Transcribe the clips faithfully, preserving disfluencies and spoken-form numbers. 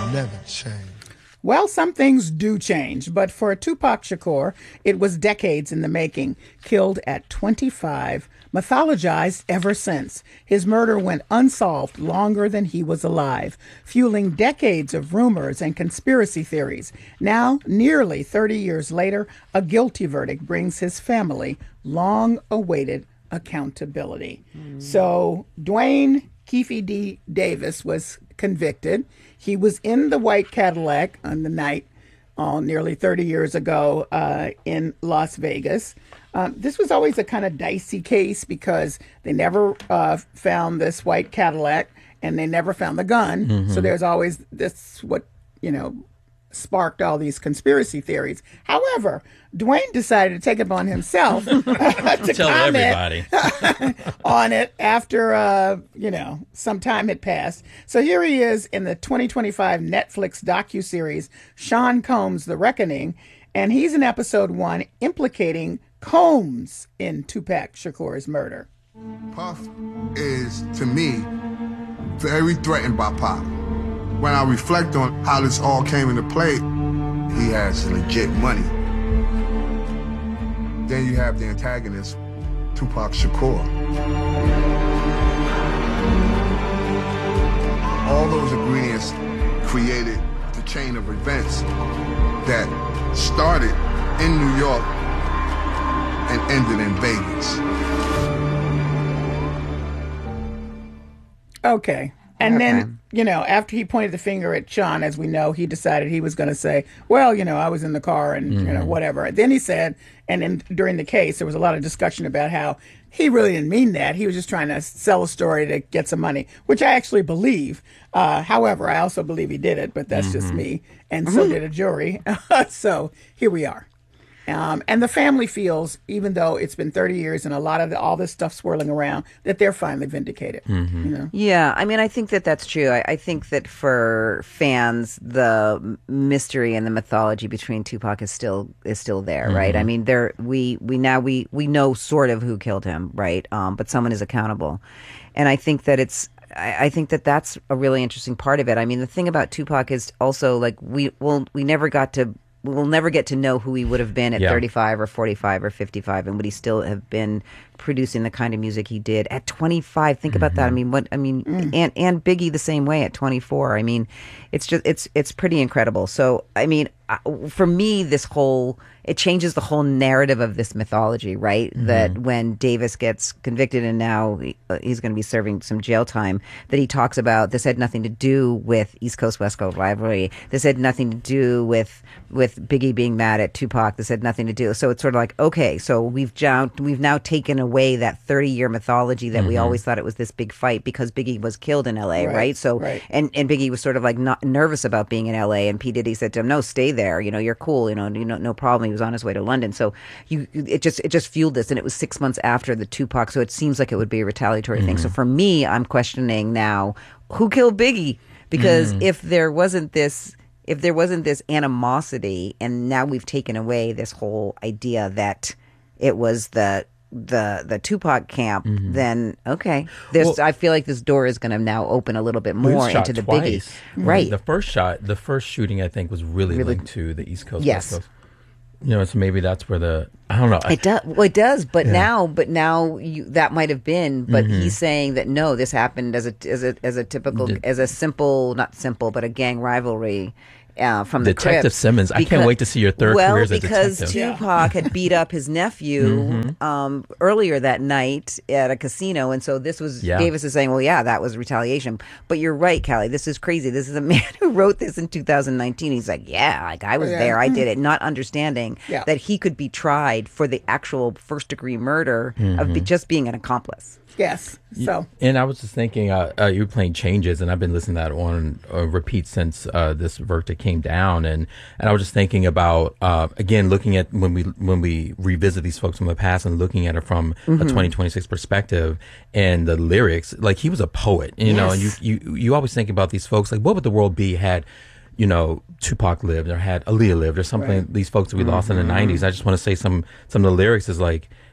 never change. Well, some things do change, but for Tupac Shakur, it was decades in the making. Killed at twenty-five, mythologized ever since. His murder went unsolved longer than he was alive, fueling decades of rumors and conspiracy theories. Now, nearly thirty years later, a guilty verdict brings his family long-awaited accountability. Mm. So, Duane Keffe D. Davis was convicted. He was in the white Cadillac on the night, oh, nearly thirty years ago uh, in Las Vegas. Um, this was always a kind of dicey case because they never uh, found this white Cadillac and they never found the gun. Mm-hmm. So there's always this, what, you know, sparked all these conspiracy theories. However, Duane decided to take it upon himself to tell comment everybody on it after, uh, you know, some time had passed. So here he is in the twenty twenty-five Netflix docuseries, Sean Combs, The Reckoning, and he's in episode one implicating Combs in Tupac Shakur's murder. Puff is, to me, very threatened by Pac. When I reflect on how this all came into play, he has legit money. Then you have the antagonist, Tupac Shakur. All those ingredients created the chain of events that started in New York and ended in Vegas. Okay. And okay. then, you know, after he pointed the finger at Sean, as we know, he decided he was going to say, well, you know, I was in the car and, mm-hmm. you know, whatever. Then he said, and in, during the case, there was a lot of discussion about how he really didn't mean that. He was just trying to sell a story to get some money, which I actually believe. Uh, however, I also believe he did it, but that's mm-hmm. just me. And mm-hmm. so did a jury. So here we are. Um, and the family feels, even though it's been thirty years and a lot of the, all this stuff swirling around, that they're finally vindicated. Mm-hmm. You know? Yeah, I mean, I think that that's true. I, I think that for fans, the mystery and the mythology between Tupac is still is still there, mm-hmm. right? I mean, there we we now we we know sort of who killed him, right? Um, but someone is accountable, and I think that it's. I, I think that that's a really interesting part of it. I mean, the thing about Tupac is also like we well we never got to. We'll never get to know who he would have been at yeah. thirty-five or forty-five or fifty-five, and would he still have been producing the kind of music he did at twenty-five? Think mm-hmm. about that. I mean, what I mean, mm. and and Biggie the same way at twenty-four. I mean, it's just it's it's pretty incredible. So, I mean, for me, this whole it changes the whole narrative of this mythology, right? Mm-hmm. That when Davis gets convicted and now he, uh, he's going to be serving some jail time, that he talks about this had nothing to do with East Coast West Coast rivalry. This had nothing to do with with Biggie being mad at Tupac. This had nothing to do. So it's sort of like, okay, so we've now we've now taken away that thirty year mythology that mm-hmm. we always thought it was this big fight because Biggie was killed in L A, right? right? So right. and and Biggie was sort of like not nervous about being in L A, and P Diddy said to him, "No, stay there. You know, you're cool. You know, you know, no problem." He was on his way to London, so you it just it just fueled this, and it was six months after the Tupac, so it seems like it would be a retaliatory mm-hmm. thing. So for me, I'm questioning now who killed Biggie, because mm. if there wasn't this. If there wasn't this animosity, and now we've taken away this whole idea that it was the the the Tupac camp, mm-hmm. then okay, there's. Well, I feel like this door is going to now open a little bit more into the twice. Biggie. Mm-hmm. Right. The first shot, the first shooting, I think, was really, really linked to the East Coast. Yes. West Coast. You know, so maybe that's where the I don't know. It does. Well, it does, but yeah. now, but now you, that might have been. But mm-hmm. he's saying that no, this happened as a as a as a typical Did, as a simple, not simple, but a gang rivalry. Uh, from the Detective Crips. Simmons. Because, I can't wait to see your third well, career as a because detective. Tupac had beat up his nephew mm-hmm. um, earlier that night at a casino, and so this was yeah. Davis is saying, "Well, yeah, that was retaliation." But you're right, Callie. This is crazy. This is a man who wrote this in two thousand nineteen. He's like, "Yeah, like I was yeah. there. I did it," not understanding yeah. that he could be tried for the actual first degree murder mm-hmm. of be, just being an accomplice. Yes. So, and I was just thinking, uh, uh, you were playing Changes, and I've been listening to that on uh, repeat since uh, this verdict came down, and, and I was just thinking about uh, again looking at when we when we revisit these folks from the past and looking at it from mm-hmm. a twenty twenty-six perspective, and the lyrics, like he was a poet, you yes. know, and you you you always think about these folks, like what would the world be had, you know, Tupac lived or had Aaliyah lived or something. Right. These folks that we mm-hmm. lost in the nineties. I just want to say some some of the lyrics is like.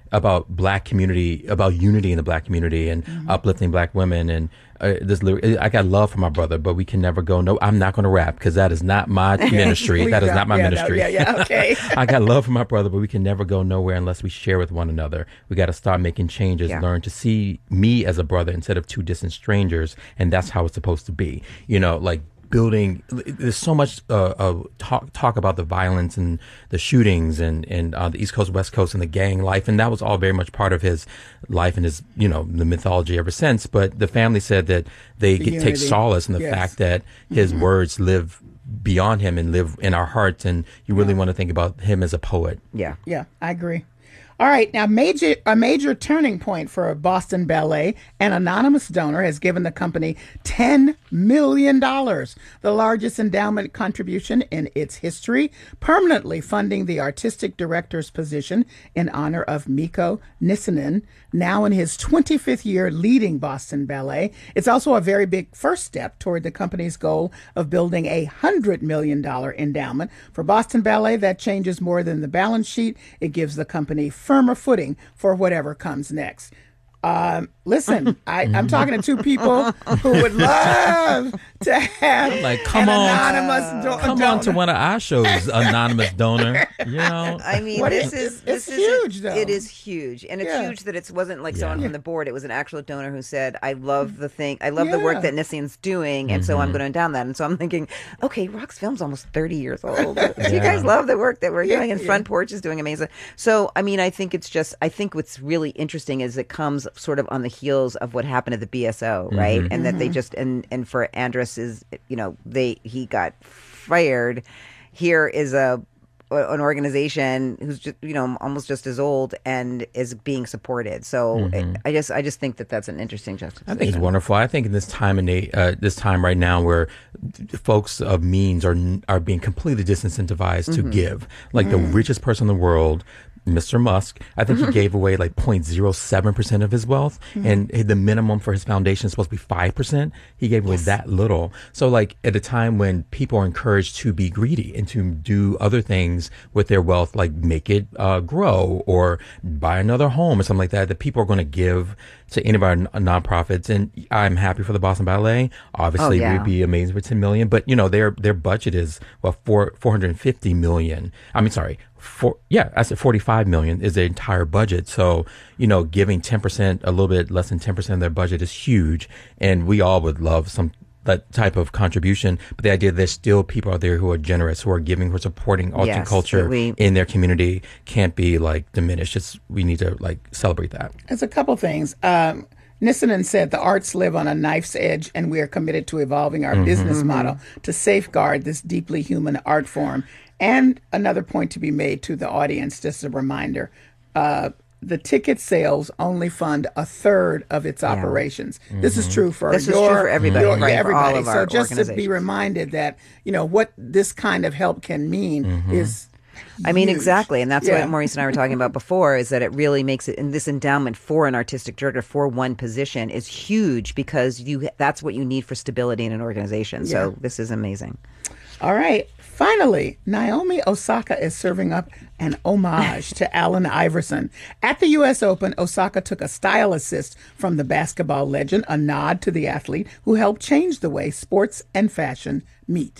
about black community, about unity in the black community and mm-hmm. uplifting black women. And uh, this, I got love for my brother, but we can never go. No, I'm not going to rap because that is not my ministry. That is not my yeah, ministry. No, yeah, yeah, okay. I got love for my brother, but we can never go nowhere unless we share with one another. We got to start making changes, yeah. learn to see me as a brother instead of two distant strangers. And that's how it's supposed to be. You know, like, building, there's so much uh, uh, talk talk about the violence and the shootings and and uh, the East Coast, West Coast, and the gang life, and that was all very much part of his life and his, you know, the mythology ever since. But the family said that they the get, take solace in the yes. fact that his mm-hmm. words live beyond him and live in our hearts, and you really yeah. want to think about him as a poet. Yeah, yeah, I agree. All right, now major a major turning point for Boston Ballet. An anonymous donor has given the company ten million dollars, the largest endowment contribution in its history, permanently funding the artistic director's position in honor of Mikko Nissinen, now in his twenty-fifth year leading Boston Ballet. It's also a very big first step toward the company's goal of building a one hundred million dollars endowment. For Boston Ballet, that changes more than the balance sheet. It gives the company firmer footing for whatever comes next. Um, listen, I, I'm talking to two people who would love to have like, come an on, anonymous do- come donor. on to one of our shows, anonymous donor. You know, I mean, what this is, is it's this huge, is though. It is huge, and it's yeah. huge that it wasn't like yeah. someone from the board. It was an actual donor who said, "I love the thing, I love yeah. the work that Nissin's doing, and mm-hmm. so I'm going to endow that." And so I'm thinking, okay, Rock's Film's almost thirty years old. yeah. You guys love the work that we're yeah, doing, and yeah. Front Porch is doing amazing. So, I mean, I think it's just, I think what's really interesting is it comes sort of on the heels of what happened at the B S O, right? Mm-hmm. And that they just and and for Andrus is, you know, they he got fired. Here is a an organization who's just, you know, almost just as old and is being supported. So mm-hmm. I, I just I just think that that's an interesting juxtaposition. I think it's wonderful. I think in this time in the, uh, this time right now where folks of means are are being completely disincentivized mm-hmm. to give, like mm-hmm. the richest person in the world, Mister Musk, I think he gave away like zero point zero seven percent of his wealth, mm-hmm. and the minimum for his foundation is supposed to be five percent. He gave away yes. that little. So like at a time when people are encouraged to be greedy and to do other things with their wealth, like make it uh, grow or buy another home or something like that, that people are going to give to any of our n- nonprofits. And I'm happy for the Boston Ballet. Obviously, oh, yeah. it would be amazing for ten million, but you know, their, their budget is, well, four, 450 million. I mean, sorry. For, yeah, I said forty-five million is the entire budget. So, you know, giving ten percent, a little bit less than ten percent of their budget is huge. And we all would love some, that type of contribution. But the idea that there's still people out there who are generous, who are giving, who are supporting art yes, and culture we, in their community can't be like diminished. It's, we need to like celebrate that. There's a couple things. Um, Nissinen said the arts live on a knife's edge, and we are committed to evolving our mm-hmm. business Mm-hmm. model to safeguard this deeply human art form. And another point to be made to the audience, just a reminder, uh, the ticket sales only fund a third of its yeah. operations. Mm-hmm. This is true for this your, is true for everybody, your, right, everybody. For all of so our just to be reminded that, you know, what this kind of help can mean mm-hmm. is I mean, huge. exactly. And that's yeah. what Maurice and I were talking about before, is that it really makes it, and this endowment for an artistic director for one position is huge because you that's what you need for stability in an organization. Yeah. So this is amazing. All right. Finally, Naomi Osaka is serving up an homage to Allen Iverson. At the U S Open, Osaka took a style assist from the basketball legend, a nod to the athlete who helped change the way sports and fashion meet.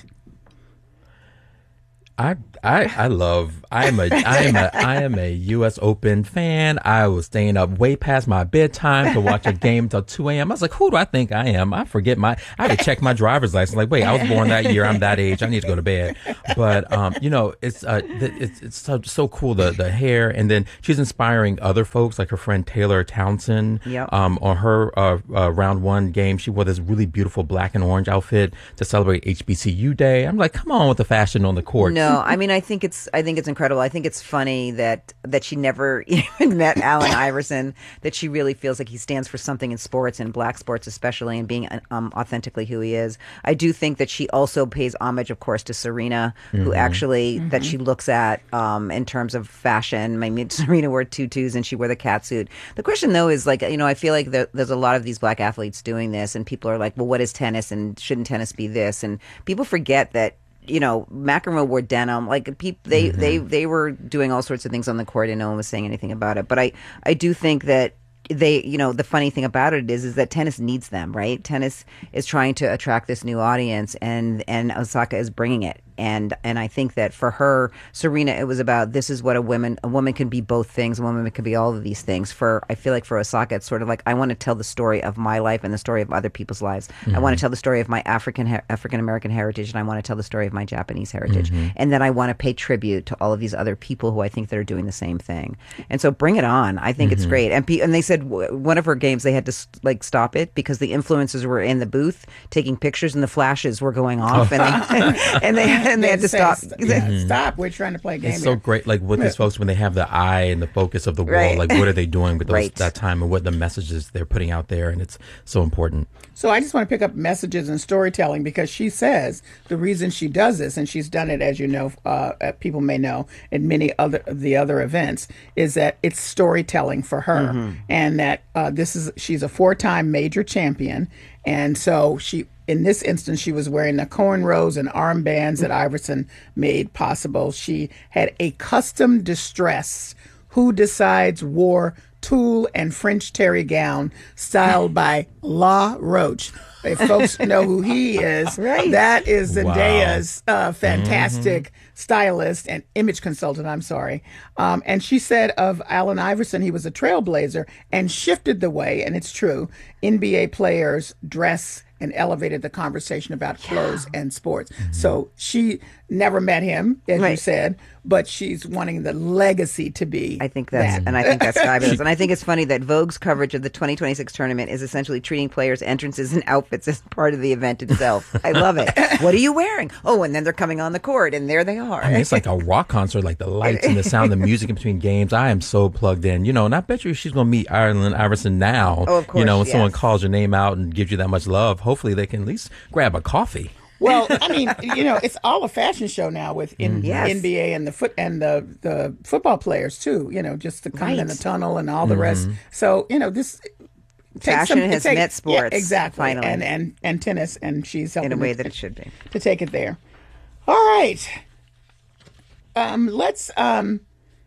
I I I love I am a I am a I am a U S Open fan. I was staying up way past my bedtime to watch a game until two a.m. I was like, who do I think I am? I forget my I had to check my driver's license. Like, wait, I was born that year. I'm that age. I need to go to bed. But um, you know, it's uh, it's it's so, so cool the the hair, and then she's inspiring other folks like her friend Taylor Townsend. Yep. Um, on her uh, uh, round one game, she wore this really beautiful black and orange outfit to celebrate H B C U Day. I'm like, come on with the fashion on the court. No. No, I mean, I think it's, I think it's incredible. I think it's funny that that she never even met Allen Iverson. That she really feels like he stands for something in sports and black sports, especially, and being um, authentically who he is. I do think that she also pays homage, of course, to Serena, mm-hmm. who actually mm-hmm. that she looks at um, in terms of fashion. I mean, Serena wore tutus and she wore the catsuit. The question, though, is like, you know, I feel like there, there's a lot of these black athletes doing this, and people are like, well, what is tennis, and shouldn't tennis be this? And people forget that you know, McEnroe wore denim. Like people, they, mm-hmm. they, they were doing all sorts of things on the court, and no one was saying anything about it. But I, I do think that they, you know, the funny thing about it is, is that tennis needs them, right? Tennis is trying to attract this new audience, and and Osaka is bringing it. And and I think that for her, Serena, it was about this is what a woman a woman can be both things. A woman can be all of these things. For I feel like for Osaka, it's sort of like I want to tell the story of my life and the story of other people's lives. Mm-hmm. I want to tell the story of my African African American heritage, and I want to tell the story of my Japanese heritage. Mm-hmm. And then I want to pay tribute to all of these other people who I think that are doing the same thing. And so bring it on. I think mm-hmm. it's great. And and they said one of her games they had to like stop it because the influencers were in the booth taking pictures and the flashes were going off, and they and they. And they had to stop. Yeah, mm-hmm. Stop. We're trying to play a game. It's so here. great. Like with these folks, when they have the eye and the focus of the world, right. like what are they doing with those, right. that time and what the messages they're putting out there. And it's so important. So I just want to pick up messages and storytelling because she says the reason she does this, and she's done it, as you know, uh, people may know, in many other of the other events, is that it's storytelling for her. Mm-hmm. And that uh, this is, she's a four-time major champion. And so she, in this instance, she was wearing the cornrows and armbands that Iverson made possible. She had a custom distressed Who Decides wore tulle and French terry gown styled by La Roche. If folks know who he is, right. that is Zendaya's Wow. uh, fantastic mm-hmm. stylist and image consultant, I'm sorry. Um, and she said of Allen Iverson, he was a trailblazer and shifted the way, and it's true, N B A players dress and elevated the conversation about clothes yeah. and sports. Mm-hmm. So she never met him, as right. you said, but she's wanting the legacy to be. I think that's, that. and I think that's fabulous. And I think it's funny that Vogue's coverage of the twenty twenty-six tournament is essentially treating players' entrances and outfits as part of the event itself. I love it. What are you wearing? Oh, and then they're coming on the court, and there they are. I mean, it's like a rock concert, like the lights and the sound, the music in between games. I am so plugged in, you know, and I bet you she's going to meet Allen Iverson now. Oh, of course, you know, when yes. someone calls your name out and gives you that much love, hopefully they can at least grab a coffee. Well, I mean, you know, it's all a fashion show now with in, yes. N B A and the foot and the, the football players too. You know, just the coming right. in the tunnel and all the mm-hmm. rest. So you know, this fashion some, has take, met sports yeah, exactly, finally, and and and tennis, and she's helping in a way to, that it should be to take it there. All right, um, let's. Um,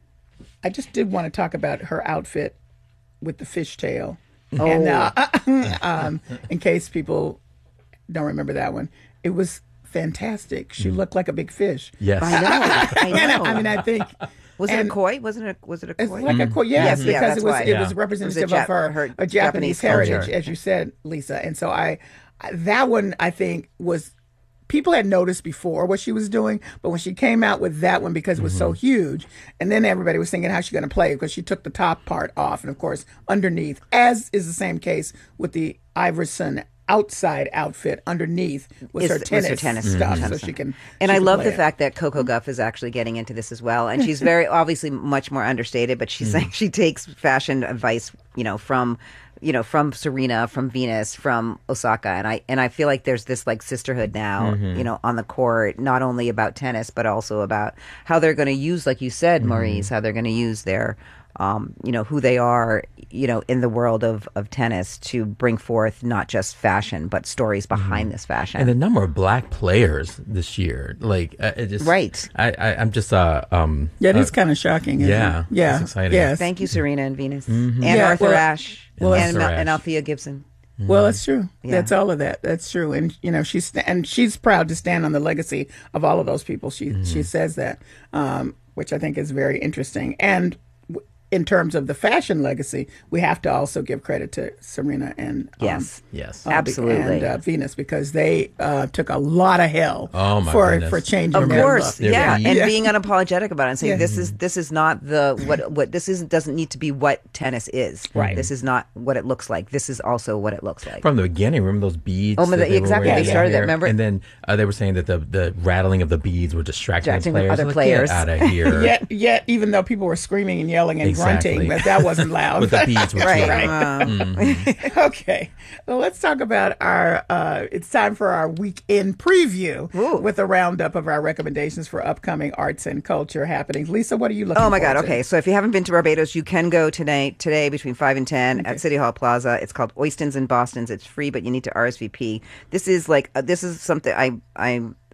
I just did want to talk about her outfit with the fishtail, oh. and uh, um, in case people don't remember that one. It was fantastic. She looked like a big fish. Yes. I know. I know. I mean, I think. Was it a koi? Wasn't it? Was it a koi? It's like a koi. Yes, yes because yeah, it was why. it Yeah. was representative It was a of her, Jap- her her Japanese, Japanese heritage, culture. as you said, Lisa. And so I, that one I think was. People had noticed before what she was doing, but when she came out with that one because it was mm-hmm. so huge, and then everybody was thinking how's she going to play it because she took the top part off, and of course underneath, as is the same case with the Iverson outside outfit, underneath was Is- her was tennis, her tennis stuff, mm-hmm. so she can. And she I can love play the it. fact that Coco Gauff is actually getting into this as well, and she's very obviously much more understated, but she's saying she takes fashion advice, you know, from. you know, from Serena, from Venus, from Osaka. And I and I feel like there's this like sisterhood now, mm-hmm. you know, on the court, not only about tennis, but also about how they're going to use, like you said, mm-hmm. Maurice, how they're going to use their, um, you know, who they are, you know, in the world of, of tennis to bring forth not just fashion, but stories behind mm-hmm. this fashion. And the number of black players this year, like, uh, it just, right. I, I, I'm just, uh, um, Yeah, it is uh, kind of shocking. Isn't yeah, it? Yeah. it's exciting. Yes. Thank you, Serena and Venus. Mm-hmm. And Yeah, Arthur well, Ashe. well, and, Arthur Mel- Ashe. and Althea Gibson. Well, that's true. Yeah. That's all of that. That's true. And you know, she's and she's proud to stand on the legacy of all of those people. She mm-hmm. she says that, um, which I think is very interesting. And w- in terms of the fashion legacy, we have to also give credit to Serena and um, Yes. Yes. uh, Absolutely. and uh, Venus because they uh, took a lot of hell Oh, my for goodness. for changing Of their course, look. yeah, Yeah. and Yeah. being unapologetic about it and saying Yeah. this is this is not the what what this is doesn't need to be what tennis is. Right. This is not what it looks like. This is also what it looks like. From the beginning, remember those beads? Oh, but that the- they were exactly. wearing They in started that, here? remember? And then uh, they were saying that the, the rattling of the beads were distracting, Distracting the the players. other Like, players. Get out of here. Yet, yet, even though people were screaming and yelling and Exactly. grunting, but that wasn't loud. But the beads were Right. too Right. Uh, Mm-hmm. Okay, well, let's talk about our. Uh, it's time for our weekend preview Ooh. with a roundup of our recommendations for upcoming arts and culture happenings. Lisa, what are you looking? Oh my God! forward to? Okay, so if you haven't been to Barbados, you can go today. Today between five and ten at City Hall Plaza. It's called Oystons in Boston's. It's free, but you need to R S V P. This is like uh, this is something I I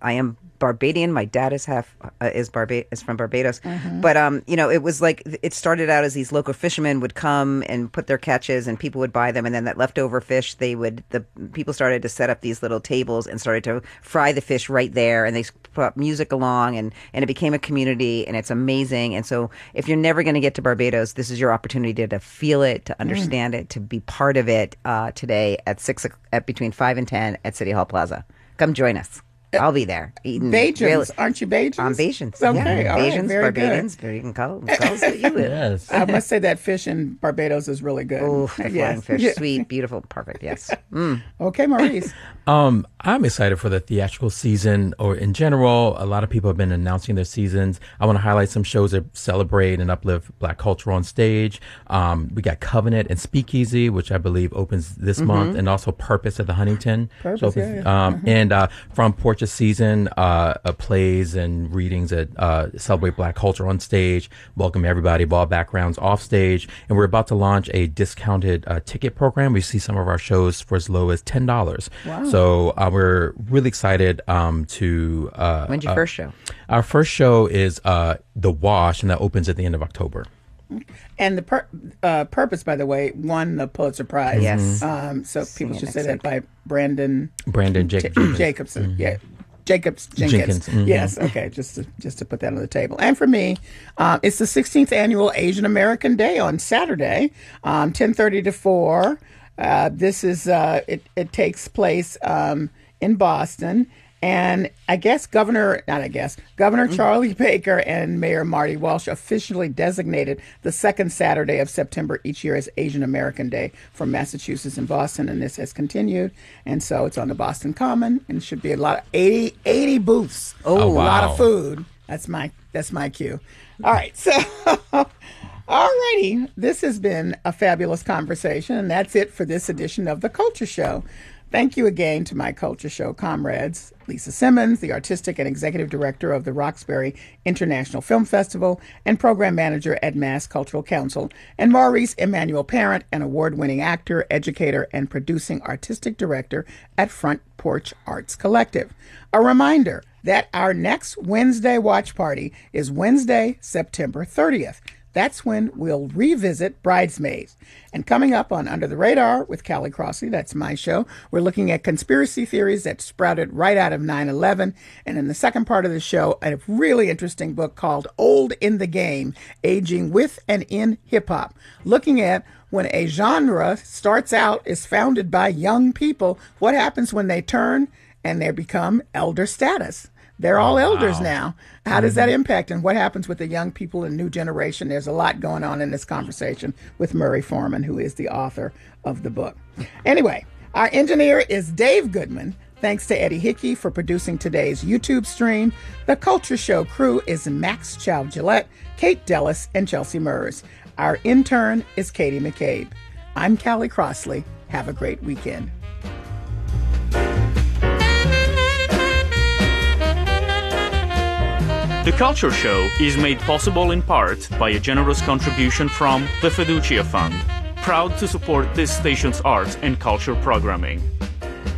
I am Barbadian. My dad is half uh, is Barba- is from Barbados, mm-hmm. but um, you know, it was like it started out as these local fishermen would come and put their catches, and people would buy them, and then that leftover fish, they would the people started to set up these little tables and started to fry the fish right there, and they put music along, and and it became a community, and it's amazing. And so, if you're never going to get to Barbados, this is your opportunity to, to feel it, to understand mm. it, to be part of it uh, today at six at between five and ten at City Hall Plaza. Come join us. I'll be there. Eating Bajans, real, aren't you Bajans? I'm Bajans. Okay, yeah. all right, Bajans, very Barbadians. good. You can call, call us what you will. Yes. I must say that fish in Barbados is really good. Oh, the flying yes. fish, Yeah. sweet, beautiful, perfect. Yes. Mm. Okay, Maurice. Um, I'm excited for the theatrical season, or in general. A lot of people have been announcing their seasons. I want to highlight some shows that celebrate and uplift Black culture on stage. Um, we got Covenant and Speakeasy, which I believe opens this mm-hmm. month, and also Purpose at the Huntington. Purpose, so opens, yeah, yeah. Um, mm-hmm. And uh, from Porches season, uh, uh, plays and readings that uh, celebrate Black culture on stage, welcome everybody of all backgrounds off stage. And we're about to launch a discounted uh, ticket program. We see some of our shows for as low as ten dollars. Wow. So uh, we're really excited um, to... Uh, When's your uh, first show? Our first show is uh, The Wash, and that opens at the end of October. And the pur- uh, Purpose, by the way, won the Pulitzer Prize. Yes. Um, so Sing people it should say next that week. by Brandon Brandon J- Jacobson. Jacobson. Mm-hmm. Yeah. Jacobs Jenkins. Jenkins, mhm. Yes. Okay. Just to, just to put that on the table. And for me, um, it's the sixteenth annual Asian American Day on Saturday, um, ten thirty to four. Uh, this is uh, it. It takes place um, in Boston. And I guess Governor, not I guess, Governor Charlie Baker and Mayor Marty Walsh officially designated the second Saturday of September each year as Asian American Day for Massachusetts and Boston. And this has continued. And so it's on the Boston Common, and should be a lot of eighty, eighty booths. Oh, a lot wow. of food. That's my, that's my cue. All right. So, all righty. This has been a fabulous conversation. And that's it for this edition of The Culture Show. Thank you again to my Culture Show comrades, Lisa Simmons, the Artistic and Executive Director of the Roxbury International Film Festival and Program Manager at Mass Cultural Council, and Maurice Emmanuel Parent, an award-winning actor, educator, and producing artistic director at Front Porch Arts Collective. A reminder that our next Wednesday watch party is Wednesday, September thirtieth. That's when we'll revisit Bridesmaids. And coming up on Under the Radar with Callie Crossley, that's my show, we're looking at conspiracy theories that sprouted right out of nine eleven. And in the second part of the show, a really interesting book called Old in the Game, Aging with and in Hip-Hop, looking at when a genre starts out, is founded by young people, what happens when they turn and they become elder status? They're all Oh, elders wow. now. How does that impact, and what happens with the young people and new generation? There's a lot going on in this conversation with Murray Foreman, who is the author of the book. Anyway, our engineer is Dave Goodman. Thanks to Eddie Hickey for producing today's YouTube stream. The Culture Show crew is Max Chow-Gillette, Kate Dellis, and Chelsea Murs. Our intern is Katie McCabe. I'm Callie Crossley. Have a great weekend. The Culture Show is made possible in part by a generous contribution from the Fiducia Fund, proud to support this station's arts and culture programming.